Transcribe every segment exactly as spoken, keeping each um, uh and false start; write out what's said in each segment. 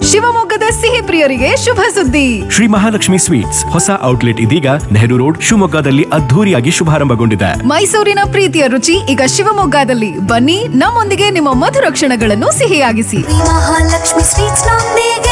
ಶಿವಮೊಗ್ಗದ ಸಿಹಿ ಪ್ರಿಯರಿಗೆ ಶುಭ ಸುದ್ದಿ. ಶ್ರೀ ಮಹಾಲಕ್ಷ್ಮಿ ಸ್ವೀಟ್ಸ್ ಹೊಸ ಔಟ್ಲೆಟ್ ಇದೀಗ ನೆಹರು ರೋಡ್ ಶಿವಮೊಗ್ಗದಲ್ಲಿ ಅದ್ಧೂರಿಯಾಗಿ ಶುಭಾರಂಭಗೊಂಡಿದೆ. ಮೈಸೂರಿನ ಪ್ರೀತಿಯ ರುಚಿ ಈಗ ಶಿವಮೊಗ್ಗದಲ್ಲಿ. ಬನ್ನಿ, ನಮ್ಮೊಂದಿಗೆ ನಿಮ್ಮ ಮಧುರ ಕ್ಷಣಗಳನ್ನು ಸಿಹಿಯಾಗಿಸಿ. ಮಹಾಲಕ್ಷ್ಮಿ ಸ್ವೀಟ್ಸ್ ನೊಂದಿಗೆ.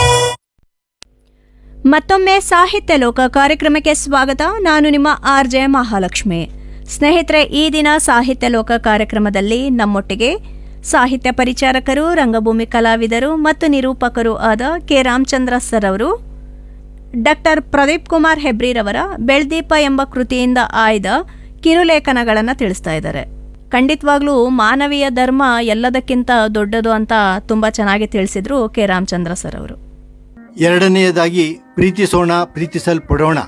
ಮತ್ತೊಮ್ಮೆ ಸಾಹಿತ್ಯ ಲೋಕ ಕಾರ್ಯಕ್ರಮಕ್ಕೆ ಸ್ವಾಗತ. ನಾನು ನಿಮ್ಮ ಆರ್ ಜೆ ಮಹಾಲಕ್ಷ್ಮಿ. ಸ್ನೇಹಿತರೆ, ಈ ದಿನ ಸಾಹಿತ್ಯ ಲೋಕ ಕಾರ್ಯಕ್ರಮದಲ್ಲಿ ನಮ್ಮೊಟ್ಟಿಗೆ ಸಾಹಿತ್ಯ ಪರಿಚಾರಕರು, ರಂಗಭೂಮಿ ಕಲಾವಿದರು ಮತ್ತು ನಿರೂಪಕರು ಆದ ಕೆ ರಾಮಚಂದ್ರ ಸರ್ ಅವರು ಡಾಕ್ಟರ್ ಪ್ರದೀಪ್ ಕುಮಾರ್ ಹೆಬ್ರಿರವರ ಬೆಳ್ದೀಪ ಎಂಬ ಕೃತಿಯಿಂದ ಆಯ್ದ ಕಿರುಲೇಖನಗಳನ್ನು ತಿಳಿಸ್ತಾ ಇದ್ದಾರೆ. ಖಂಡಿತವಾಗ್ಲೂ ಮಾನವೀಯ ಧರ್ಮ ಎಲ್ಲದಕ್ಕಿಂತ ದೊಡ್ಡದು ಅಂತ ತುಂಬ ಚೆನ್ನಾಗಿ ತಿಳಿಸಿದ್ರು ಕೆ ರಾಮಚಂದ್ರ ಸರ್ ಅವರು. ಎರಡನೆಯದಾಗಿ ಪ್ರೀತಿಸೋಣ, ಪ್ರೀತಿಸಲ್ಪಡೋಣ.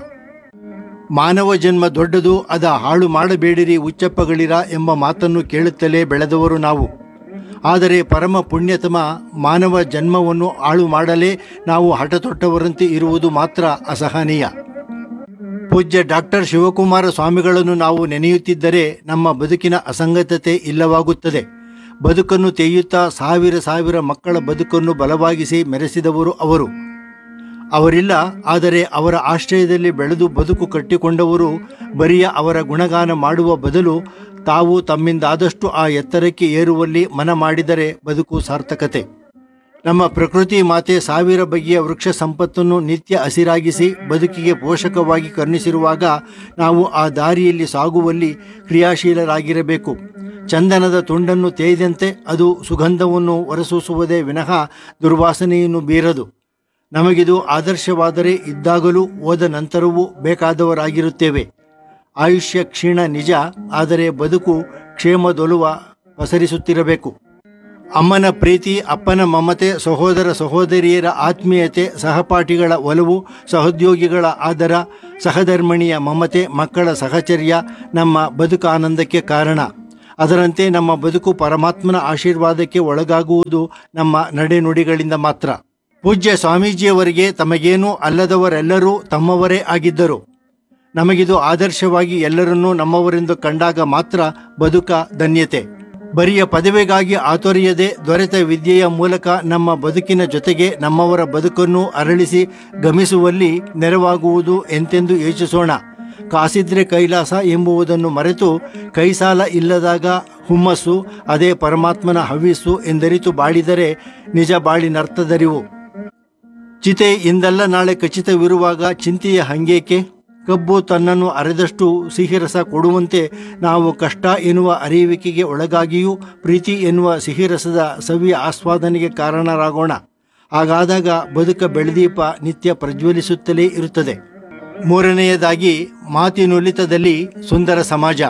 ಮಾನವ ಜನ್ಮ ದೊಡ್ಡದು, ಅದ ಹಾಳು ಮಾಡಬೇಡಿರಿ ಉಚ್ಚಪ್ಪಗಳಿರ ಎಂಬ ಮಾತನ್ನು ಕೇಳುತ್ತಲೇ ಬೆಳೆದವರು ನಾವು. ಆದರೆ ಪರಮ ಪುಣ್ಯತಮ ಮಾನವ ಜನ್ಮವನ್ನು ಹಾಳು ಮಾಡಲೇ ನಾವು ಹಠತೊಟ್ಟವರಂತೆ ಇರುವುದು ಮಾತ್ರ ಅಸಹನೀಯ. ಪೂಜ್ಯ ಡಾಕ್ಟರ್ ಶಿವಕುಮಾರ ಸ್ವಾಮಿಗಳನ್ನು ನಾವು ನೆನೆಯುತ್ತಿದ್ದರೆ ನಮ್ಮ ಬದುಕಿನ ಅಸಂಗತತೆ ಇಲ್ಲವಾಗುತ್ತದೆ. ಬದುಕನ್ನು ತೆಗೆಯುತ್ತಾ ಸಾವಿರ ಸಾವಿರ ಮಕ್ಕಳ ಬದುಕನ್ನು ಬಲವಾಗಿಸಿ ಮೆರೆಸಿದವರು ಅವರು. ಅವರಿಲ್ಲ, ಆದರೆ ಅವರ ಆಶ್ರಯದಲ್ಲಿ ಬೆಳೆದು ಬದುಕು ಕಟ್ಟಿಕೊಂಡವರು ಬರಿಯ ಅವರ ಗುಣಗಾನ ಮಾಡುವ ಬದಲು ತಾವು ತಮ್ಮಿಂದಾದಷ್ಟು ಆ ಎತ್ತರಕ್ಕೆ ಏರುವಲ್ಲಿ ಮನ ಮಾಡಿದರೆ ಬದುಕು ಸಾರ್ಥಕತೆ. ನಮ್ಮ ಪ್ರಕೃತಿ ಮಾತೆ ಸಾವಿರ ಬಗೆಯ ವೃಕ್ಷ ಸಂಪತ್ತನ್ನು ನಿತ್ಯ ಹಸಿರಾಗಿಸಿ ಬದುಕಿಗೆ ಪೋಷಕವಾಗಿ ಕರುಣಿಸಿರುವಾಗ ನಾವು ಆ ದಾರಿಯಲ್ಲಿ ಸಾಗುವಲ್ಲಿ ಕ್ರಿಯಾಶೀಲರಾಗಿರಬೇಕು. ಚಂದನದ ತುಂಡನ್ನು ತೇಯ್ದಂತೆ ಅದು ಸುಗಂಧವನ್ನು ಹೊರಸೂಸುವುದೇ ವಿನಃ ದುರ್ವಾಸನೆಯನ್ನು ಬೀರದು. ನಮಗಿದು ಆದರ್ಶವಾದರೆ ಇದ್ದಾಗಲೂ ಓದ ನಂತರವೂ ಬೇಕಾದವರಾಗಿರುತ್ತೇವೆ. ಆಯುಷ್ಯ ಕ್ಷೀಣ ನಿಜ, ಆದರೆ ಬದುಕು ಕ್ಷೇಮದೊಲುವ ಪಸರಿಸುತ್ತಿರಬೇಕು. ಅಮ್ಮನ ಪ್ರೀತಿ, ಅಪ್ಪನ ಮಮತೆ, ಸಹೋದರ ಸಹೋದರಿಯರ ಆತ್ಮೀಯತೆ, ಸಹಪಾಠಿಗಳ ಒಲವು, ಸಹೋದ್ಯೋಗಿಗಳ ಆದರ, ಸಹಧರ್ಮಣಿಯ ಮಮತೆ, ಮಕ್ಕಳ ಸಹಚರ್ಯ ನಮ್ಮ ಬದುಕಾನಂದಕ್ಕೆ ಕಾರಣ. ಅದರಂತೆ ನಮ್ಮ ಬದುಕು ಪರಮಾತ್ಮನ ಆಶೀರ್ವಾದಕ್ಕೆ ಒಳಗಾಗುವುದು ನಮ್ಮ ನಡೆನುಡಿಗಳಿಂದ ಮಾತ್ರ. ಪೂಜ್ಯ ಸ್ವಾಮೀಜಿಯವರಿಗೆ ತಮಗೇನೂ ಅಲ್ಲದವರೆಲ್ಲರೂ ತಮ್ಮವರೇ ಆಗಿದ್ದರು. ನಮಗಿದು ಆದರ್ಶವಾಗಿ ಎಲ್ಲರನ್ನೂ ನಮ್ಮವರೆಂದು ಕಂಡಾಗ ಮಾತ್ರ ಬದುಕ ಧನ್ಯತೆ. ಬರಿಯ ಪದವಿಗಾಗಿ ಆತೊರೆಯದೆ ದೊರೆತ ವಿದ್ಯೆಯ ಮೂಲಕ ನಮ್ಮ ಬದುಕಿನ ಜೊತೆಗೆ ನಮ್ಮವರ ಬದುಕನ್ನು ಅರಳಿಸಿ ಗಮಿಸುವಲ್ಲಿ ನೆರವಾಗುವುದು ಎಂತೆಂದು ಯೋಚಿಸೋಣ. ಕಾಸಿದ್ರೆ ಕೈಲಾಸ ಎಂಬುವುದನ್ನು ಮರೆತು ಕೈಸಾಲ ಇಲ್ಲದಾಗ ಹುಮ್ಮಸ್ಸು, ಅದೇ ಪರಮಾತ್ಮನ ಹವ್ಯಸ್ಸು ಎಂದರಿತು ಬಾಳಿದರೆ ನಿಜ ಬಾಳಿನರ್ಥದರಿವು. ಚಿತೆ ಇಂದಲ್ಲ ನಾಳೆ ಖಚಿತವಿರುವಾಗ ಚಿಂತೆಯ ಹಂಗೇಕೆ? ಕಬ್ಬು ತನ್ನನ್ನು ಅರೆದಷ್ಟು ಸಿಹಿರಸ ಕೊಡುವಂತೆ ನಾವು ಕಷ್ಟ ಎನ್ನುವ ಅರಿವಿಕೆಗೆ ಒಳಗಾಗಿಯೂ ಪ್ರೀತಿ ಎನ್ನುವ ಸಿಹಿರಸದ ಸವಿಯ ಆಸ್ವಾದನೆಗೆ ಕಾರಣರಾಗೋಣ. ಹಾಗಾದಾಗ ಬದುಕ ಬೆಳದೀಪ ನಿತ್ಯ ಪ್ರಜ್ವಲಿಸುತ್ತಲೇ ಇರುತ್ತದೆ. ಮೂರನೆಯದಾಗಿ ಮಾತಿನುಲಿತದಲ್ಲಿ ಸುಂದರ ಸಮಾಜ.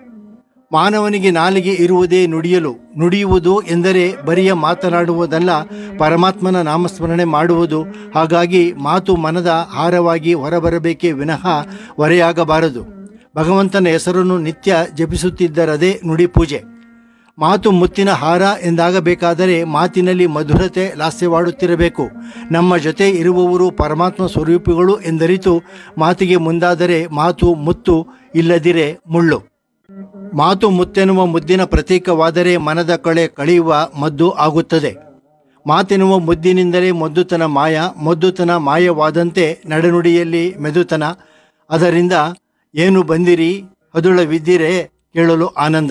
ಮಾನವನಿಗೆ ನಾಲಿಗೆ ಇರುವುದೇ ನುಡಿಯಲು. ನುಡಿಯುವುದು ಎಂದರೆ ಬರಿಯ ಮಾತನಾಡುವುದಲ್ಲ, ಪರಮಾತ್ಮನ ನಾಮಸ್ಮರಣೆ ಮಾಡುವುದು. ಹಾಗಾಗಿ ಮಾತು ಮನದ ಹಾರವಾಗಿ ಹೊರಬರಬೇಕೇ ವಿನಃ ಹೊರೆಯಾಗಬಾರದು. ಭಗವಂತನ ಹೆಸರನ್ನು ನಿತ್ಯ ಜಪಿಸುತ್ತಿದ್ದರದೇ ನುಡಿ ಪೂಜೆ. ಮಾತು ಮುತ್ತಿನ ಹಾರ ಎಂದಾಗಬೇಕಾದರೆ ಮಾತಿನಲ್ಲಿ ಮಧುರತೆ ಲಾಸ್ಯವಾಡುತ್ತಿರಬೇಕು. ನಮ್ಮ ಜೊತೆ ಇರುವವರು ಪರಮಾತ್ಮ ಸ್ವರೂಪಿಗಳು ಎಂದರಿತು ಮಾತಿಗೆ ಮುಂದಾದರೆ ಮಾತು ಮುತ್ತು, ಇಲ್ಲದಿರೆ ಮುಳ್ಳು. ಮಾತು ಮುತ್ತೆನ್ನುವ ಮುದ್ದಿನ ಪ್ರತೀಕವಾದರೆ ಮನದ ಕಳೆ ಕಳೆಯುವ ಮದ್ದು ಆಗುತ್ತದೆ. ಮಾತೆನ್ನುವ ಮುದ್ದಿನಿಂದಲೇ ಮದ್ದುತನ ಮಾಯ, ಮದ್ದುತನ ಮಾಯವಾದಂತೆ ನಡೆನುಡಿಯಲ್ಲಿ ಮೆದುತನ. ಅದರಿಂದ ಏನು ಬಂದಿರಿ ಹದುಳವಿದ್ದಿರೆ ಕೇಳಲು ಆನಂದ.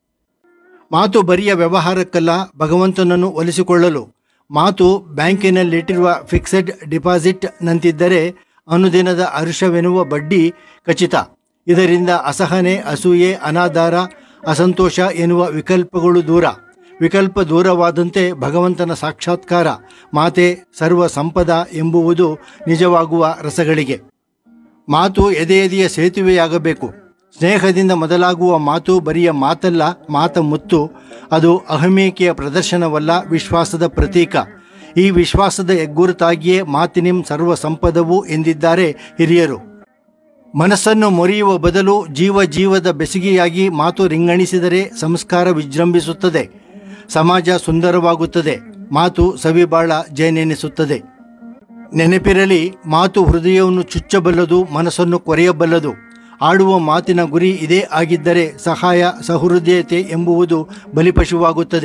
ಮಾತು ಬರಿಯ ವ್ಯವಹಾರಕ್ಕಲ್ಲ, ಭಗವಂತನನ್ನು ಒಲಿಸಿಕೊಳ್ಳಲು. ಮಾತು ಬ್ಯಾಂಕಿನಲ್ಲಿಟ್ಟಿರುವ ಫಿಕ್ಸೆಡ್ ಡಿಪಾಸಿಟ್ ನಂತಿದ್ದರೆ ಅನುದಿನದ ಹರ್ಷವೆನ್ನುವ ಬಡ್ಡಿ ಖಚಿತ. ಇದರಿಂದ ಅಸಹನೆ, ಅಸೂಯೆ, ಅನಾದಾರ, ಅಸಂತೋಷ ಎನ್ನುವ ವಿಕಲ್ಪಗಳು ದೂರ. ವಿಕಲ್ಪ ದೂರವಾದಂತೆ ಭಗವಂತನ ಸಾಕ್ಷಾತ್ಕಾರ. ಮಾತೆ ಸರ್ವ ಸಂಪದ ಎಂಬುವುದು ನಿಜವಾಗುವ ರಸಗಳಿಗೆ. ಮಾತು ಎದೆ ಎದೆಯ ಸೇತುವೆಯಾಗಬೇಕು. ಸ್ನೇಹದಿಂದ ಮೊದಲಾಗುವ ಮಾತು ಬರಿಯ ಮಾತಲ್ಲ, ಮಾತ ಮುತ್ತು. ಅದು ಅಹಮಿಕೆಯ ಪ್ರದರ್ಶನವಲ್ಲ, ವಿಶ್ವಾಸದ ಪ್ರತೀಕ. ಈ ವಿಶ್ವಾಸದ ಹೆಗ್ಗುರುತಾಗಿಯೇ ಮಾತಿನಿಂ ಸರ್ವ ಸಂಪದವು ಎಂದಿದ್ದಾರೆ ಹಿರಿಯರು. ಮನಸ್ಸನ್ನು ಮೊರೆಯುವ ಬದಲು ಜೀವ ಜೀವದ ಬೆಸುಗೆಯಾಗಿ ಮಾತು ರಿಂಗಣಿಸಿದರೆ ಸಂಸ್ಕಾರ ವಿಜೃಂಭಿಸುತ್ತದೆ, ಸಮಾಜ ಸುಂದರವಾಗುತ್ತದೆ, ಮಾತು ಸವಿಬಾಳ ಜೇನೆನಿಸುತ್ತದೆ. ನೆನಪಿರಲಿ, ಮಾತು ಹೃದಯವನ್ನು ಚುಚ್ಚಬಲ್ಲದು, ಮನಸ್ಸನ್ನು ಕೊರೆಯಬಲ್ಲದು. ಆಡುವ ಮಾತಿನ ಗುರಿ ಇದೇ ಆಗಿದ್ದರೆ ಸಹಾಯ, ಸಹೃದಯತೆ ಎಂಬುವುದು ಬಲಿಪಶುವಾಗುತ್ತದೆ.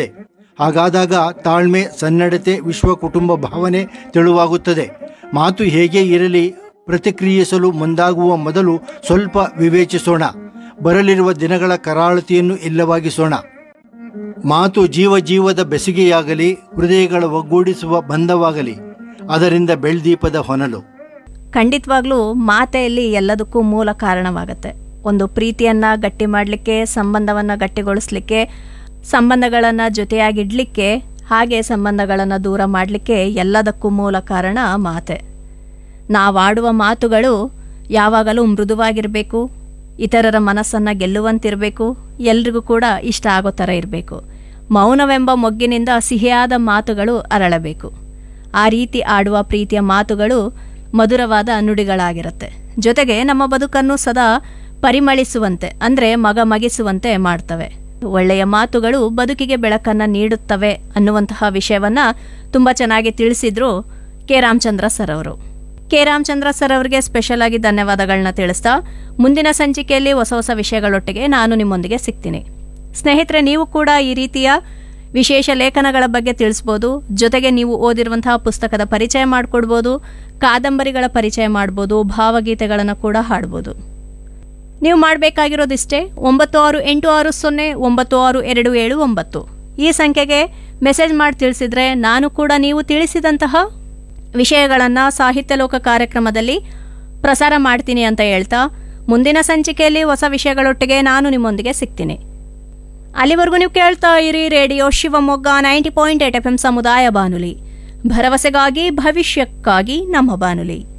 ಹಾಗಾದಾಗ ತಾಳ್ಮೆ, ಸನ್ನಡತೆ, ವಿಶ್ವ ಕುಟುಂಬ ಭಾವನೆ ತೆಳುವಾಗುತ್ತದೆ. ಮಾತು ಹೇಗೆ ಇರಲಿ, ಪ್ರತಿಕ್ರಿಯಿಸಲು ಮುಂದಾಗುವ ಮೊದಲು ಸ್ವಲ್ಪ ವಿವೇಚಿಸೋಣ. ಬರಲಿರುವ ದಿನಗಳ ಕರಾಳತೆಯನ್ನು ಇಲ್ಲವಾಗಿಸೋಣ. ಮಾತು ಜೀವ ಜೀವದ ಬೆಸುಗೆಯಾಗಲಿ, ಹೃದಯಗಳ ಒಗ್ಗೂಡಿಸುವ ಬಂಧವಾಗಲಿ, ಅದರಿಂದ ಬೆಳ್ದೀಪದ ಹೊನಲು. ಖಂಡಿತವಾಗ್ಲೂ ಮಾತೆಯಲ್ಲಿ ಎಲ್ಲದಕ್ಕೂ ಮೂಲ ಕಾರಣವಾಗುತ್ತೆ. ಒಂದು ಪ್ರೀತಿಯನ್ನು ಗಟ್ಟಿ ಮಾಡಲಿಕ್ಕೆ, ಸಂಬಂಧವನ್ನು ಗಟ್ಟಿಗೊಳಿಸ್ಲಿಕ್ಕೆ, ಸಂಬಂಧಗಳನ್ನು ಜೊತೆಯಾಗಿಡಲಿಕ್ಕೆ, ಹಾಗೆ ಸಂಬಂಧಗಳನ್ನು ದೂರ ಮಾಡಲಿಕ್ಕೆ ಎಲ್ಲದಕ್ಕೂ ಮೂಲ ಕಾರಣ ಮಾತೆ. ನಾವಾಡುವ ಮಾತುಗಳು ಯಾವಾಗಲೂ ಮೃದುವಾಗಿರಬೇಕು, ಇತರರ ಮನಸ್ಸನ್ನು ಗೆಲ್ಲುವಂತಿರಬೇಕು, ಎಲ್ರಿಗೂ ಕೂಡ ಇಷ್ಟ ಆಗೋ ಥರ ಇರಬೇಕು. ಮೌನವೆಂಬ ಮೊಗ್ಗಿನಿಂದ ಸಿಹಿಯಾದ ಮಾತುಗಳು ಅರಳಬೇಕು. ಆ ರೀತಿ ಆಡುವ ಪ್ರೀತಿಯ ಮಾತುಗಳು ಮಧುರವಾದ ನುಡಿಗಳಾಗಿರುತ್ತೆ. ಜೊತೆಗೆ ನಮ್ಮ ಬದುಕನ್ನು ಸದಾ ಪರಿಮಳಿಸುವಂತೆ, ಅಂದರೆ ಮಗ ಮಗಿಸುವಂತೆ ಮಾಡ್ತವೆ. ಒಳ್ಳೆಯ ಮಾತುಗಳು ಬದುಕಿಗೆ ಬೆಳಕನ್ನು ನೀಡುತ್ತವೆ ಅನ್ನುವಂತಹ ವಿಷಯವನ್ನು ತುಂಬ ಚೆನ್ನಾಗಿ ತಿಳಿಸಿದ್ರು ಕೆ ರಾಮಚಂದ್ರ ಸರ್ ಅವರು. ಕೆ ರಾಮಚಂದ್ರ ಸರ್ ಅವರಿಗೆ ಸ್ಪೆಷಲ್ ಆಗಿ ಧನ್ಯವಾದಗಳನ್ನ ತಿಳಿಸ್ತಾ, ಮುಂದಿನ ಸಂಚಿಕೆಯಲ್ಲಿ ಹೊಸ ಹೊಸ ವಿಷಯಗಳೊಟ್ಟಿಗೆ ನಾನು ನಿಮ್ಮೊಂದಿಗೆ ಸಿಗ್ತೀನಿ. ಸ್ನೇಹಿತರೆ, ನೀವು ಕೂಡ ಈ ರೀತಿಯ ವಿಶೇಷ ಲೇಖನಗಳ ಬಗ್ಗೆ ತಿಳಿಸ್ಬೋದು. ಜೊತೆಗೆ ನೀವು ಓದಿರುವಂತಹ ಪುಸ್ತಕದ ಪರಿಚಯ ಮಾಡಿಕೊಡ್ಬೋದು, ಕಾದಂಬರಿಗಳ ಪರಿಚಯ ಮಾಡ್ಬೋದು, ಭಾವಗೀತೆಗಳನ್ನು ಕೂಡ ಹಾಡ್ಬೋದು. ನೀವು ಮಾಡಬೇಕಾಗಿರೋದಿಷ್ಟೇ, ಒಂಬತ್ತು ಆರು ಎಂಟು ಆರು ಸೊನ್ನೆ ಒಂಬತ್ತು ಆರು ಎರಡು ಏಳು ಒಂಬತ್ತು ಈ ಸಂಖ್ಯೆಗೆ ಮೆಸೇಜ್ ಮಾಡಿ ತಿಳಿಸಿದರೆ ನಾನು ಕೂಡ ನೀವು ತಿಳಿಸಿದಂತಹ ವಿಷಯಗಳನ್ನು ಸಾಹಿತ್ಯ ಲೋಕ ಕಾರ್ಯಕ್ರಮದಲ್ಲಿ ಪ್ರಸಾರ ಮಾಡ್ತೀನಿ ಅಂತ ಹೇಳ್ತಾ, ಮುಂದಿನ ಸಂಚಿಕೆಯಲ್ಲಿ ಹೊಸ ವಿಷಯಗಳೊಟ್ಟಿಗೆ ನಾನು ನಿಮ್ಮೊಂದಿಗೆ ಸಿಗ್ತೀನಿ. ಅಲ್ಲಿವರೆಗೂ ನೀವು ಕೇಳ್ತಾ ಇರಿ radio Shivamogga ninety point eight F M ಸಮುದಾಯ ಬಾನುಲಿ, ಭರವಸೆಗಾಗಿ ಭವಿಷ್ಯಕ್ಕಾಗಿ ನಮ್ಮ ಬಾನುಲಿ.